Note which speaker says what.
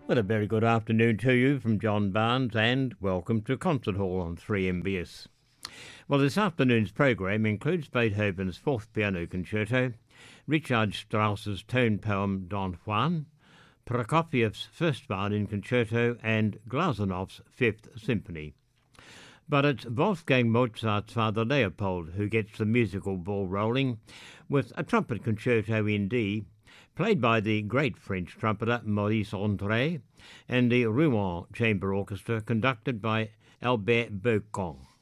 Speaker 1: Well, a very good afternoon to you from John Barnes and welcome to Concert Hall on 3MBS. Well, this afternoon's program includes Beethoven's Fourth Piano Concerto, Richard Strauss's tone poem Don Juan, Prokofiev's First Violin Concerto and Glasenov's Fifth Symphony. But it's Wolfgang Mozart's father Leopold who gets the musical ball rolling with a trumpet concerto in D, played by the great French trumpeter Maurice André, and the Rouen Chamber Orchestra conducted by Albert Beaucamp.